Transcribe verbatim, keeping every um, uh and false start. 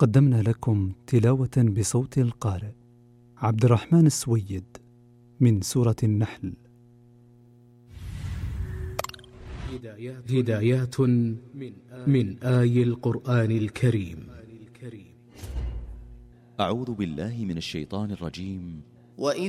قدمنا لكم تلاوة بصوت القارئ عبد الرحمن السويد من سورة النحل. هدايات من آي القرآن الكريم. أعوذ بالله من الشيطان الرجيم. وإذ